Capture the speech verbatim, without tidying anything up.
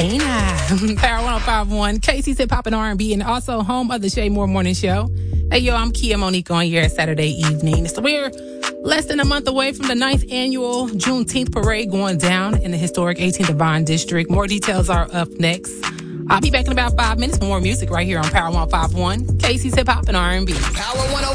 Hey now. Power one oh five point one, Casey's Hip Hop and R and B, and also home of the Shay Moore Morning Show. Hey, yo, I'm Kia Monique on here Saturday evening. So we're less than a month away from the ninth annual Juneteenth parade going down in the historic eighteenth Divine District. More details are up next. I'll be back in about five minutes. More music right here on Power one oh five point one, Casey's Hip Hop and R and B. Power one oh